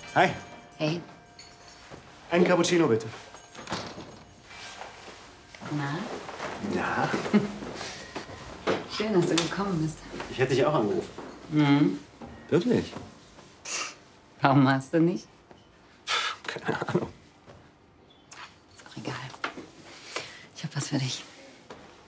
Hi. Hey. Ein Cappuccino, bitte. Na? Ja. Schön, dass du gekommen bist. Ich hätte dich auch angerufen. Mhm. Wirklich? Warum hast du nicht? Keine Ahnung. Ist auch egal. Ich hab was für dich.